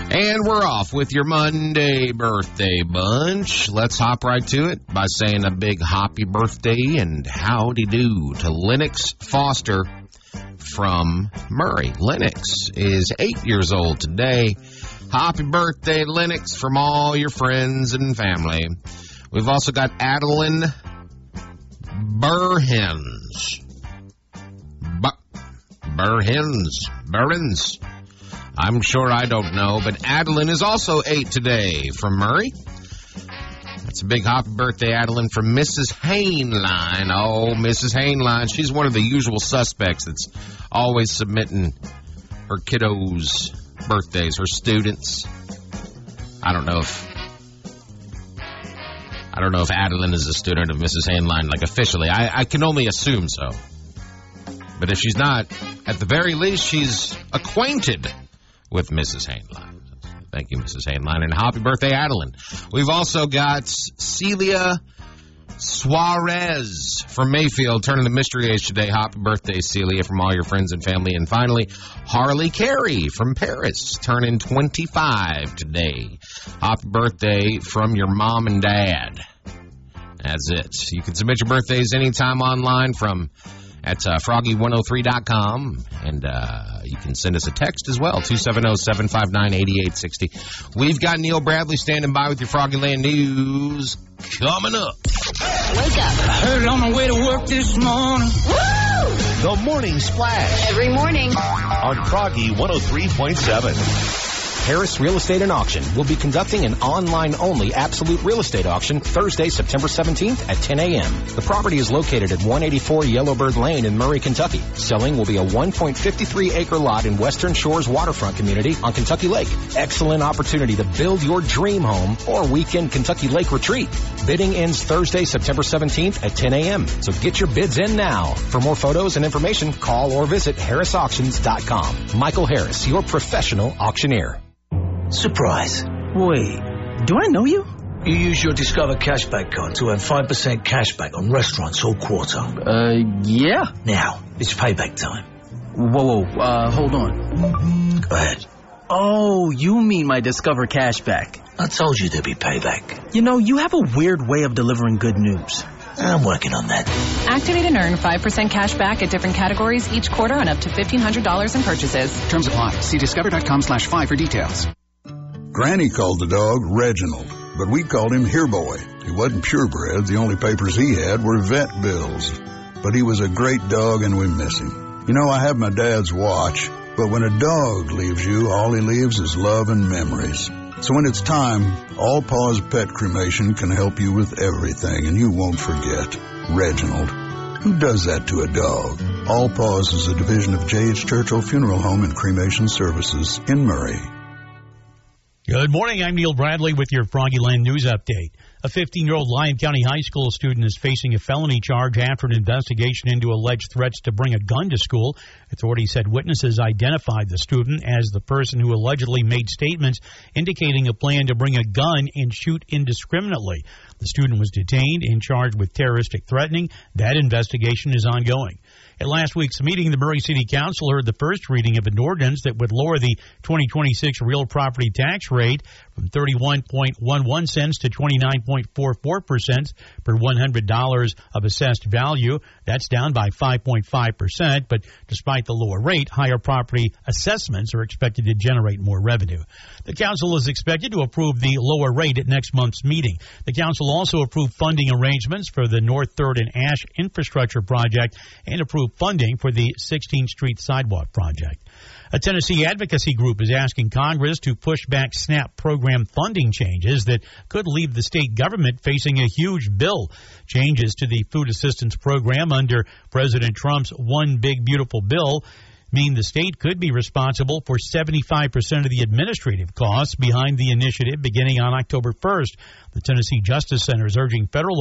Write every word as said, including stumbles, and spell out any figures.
And we're off with your Monday birthday bunch. Let's hop right to it by saying a big happy birthday and howdy do to Lennox Foster from Murray. Lennox is eight years old today. Happy birthday, Lennox, from all your friends and family. We've also got Adeline Burhens. Bu- Burhens. Burhens. I'm sure I don't know, but Adeline is also eight today from Murray. That's a big happy birthday, Adeline, from Missus Hainline. Oh, Missus Hainline. She's one of the usual suspects that's always submitting her kiddos' birthdays, her students. I don't know if I don't know if Adeline is a student of Missus Hainline, like officially. I, I can only assume so. But if she's not, at the very least, she's acquainted with Missus Hainline. Thank you, Missus Hainline, and happy birthday, Adeline. We've also got Celia Suarez from Mayfield turning the mystery age today. Happy birthday, Celia, from all your friends and family. And finally, Harley Carey from Paris turning twenty-five today. Happy birthday from your mom and dad. That's it. You can submit your birthdays anytime online from at uh, froggy one oh three dot com, and uh, you can send us a text as well, two seven zero, seven five nine, eight eight six zero. We've got Neil Bradley standing by with your Froggyland News coming up. Wake up. I heard it on my way to work this morning. Woo! The Morning Splash. Every morning. On Froggy one oh three point seven. Harris Real Estate and Auction will be conducting an online-only absolute real estate auction Thursday, September seventeenth at ten a.m. The property is located at one eighty-four Yellowbird Lane in Murray, Kentucky. Selling will be a one point five three acre lot in Western Shores waterfront community on Kentucky Lake. Excellent opportunity to build your dream home or weekend Kentucky Lake retreat. Bidding ends Thursday, September seventeenth at ten a.m. So get your bids in now. For more photos and information, call or visit harris auctions dot com. Michael Harris, your professional auctioneer. Surprise. Wait, do I know you? You use your Discover Cashback card to earn five percent cashback on restaurants all quarter. Uh, yeah. Now, it's payback time. Whoa, whoa, uh, hold on. Go ahead. Oh, you mean my Discover Cashback. I told you there'd be payback. You know, you have a weird way of delivering good news. I'm working on that. Activate and earn five percent cash back at different categories each quarter on up to fifteen hundred dollars in purchases. Terms apply. See discover.com slash five for details. Granny called the dog Reginald, but we called him Here Boy. He wasn't purebred. The only papers he had were vet bills. But he was a great dog, and we miss him. You know, I have my dad's watch, but when a dog leaves you, all he leaves is love and memories. So when it's time, All Paws Pet Cremation can help you with everything, and you won't forget Reginald. Who does that to a dog? All Paws is a division of J H Churchill Funeral Home and Cremation Services in Murray. Good morning. I'm Neil Bradley with your Froggyland News Update. A fifteen-year-old Lyon County High School student is facing a felony charge after an investigation into alleged threats to bring a gun to school. Authorities said witnesses identified the student as the person who allegedly made statements indicating a plan to bring a gun and shoot indiscriminately. The student was detained and charged with terroristic threatening. That investigation is ongoing. At last week's meeting, the Murray City Council heard the first reading of an ordinance that would lower the twenty twenty-six real property tax rate from thirty-one point one one cents to twenty-nine point four four percent per one hundred dollars of assessed value. That's down by five point five percent, but despite the lower rate, higher property assessments are expected to generate more revenue. The council is expected to approve the lower rate at next month's meeting. The council also approved funding arrangements for the North third and Ash infrastructure project and approved funding for the sixteenth Street sidewalk project. A Tennessee advocacy group is asking Congress to push back SNAP program funding changes that could leave the state government facing a huge bill. Changes to the food assistance program under President Trump's One Big Beautiful Bill mean the state could be responsible for seventy-five percent of the administrative costs behind the initiative beginning on October first. The Tennessee Justice Center is urging federal